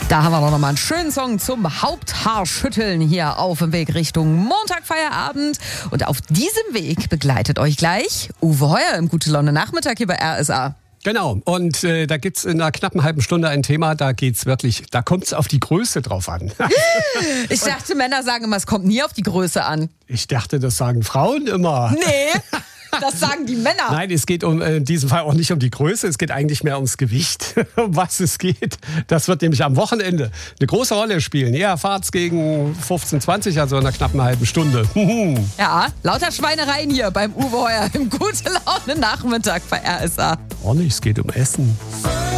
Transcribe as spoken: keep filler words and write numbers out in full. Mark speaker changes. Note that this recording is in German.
Speaker 1: Da haben wir doch nochmal einen schönen Song zum Haupthaarschütteln hier auf dem Weg Richtung Montagfeierabend. Und auf diesem Weg begleitet euch gleich Uwe Heuer im Gute Laune Nachmittag hier bei R S A.
Speaker 2: Genau, und äh, da gibt's in einer knappen halben Stunde ein Thema, da geht's wirklich, da kommt's auf die Größe drauf an.
Speaker 1: Ich dachte, Männer sagen immer, es kommt nie auf die Größe an.
Speaker 2: Ich dachte, das sagen Frauen immer.
Speaker 1: Nee, das sagen die Männer.
Speaker 2: Nein, es geht um, in diesem Fall auch nicht um die Größe, es geht eigentlich mehr ums Gewicht, um was es geht. Das wird nämlich am Wochenende eine große Rolle spielen. Ihr erfahrt's gegen fünfzehn Uhr zwanzig, also in einer knappen halben Stunde.
Speaker 1: Ja, lauter Schweinereien hier beim Uwe Heuer im Gute Laune Nachmittag bei R S A.
Speaker 2: Oh, nicht, es geht um Essen.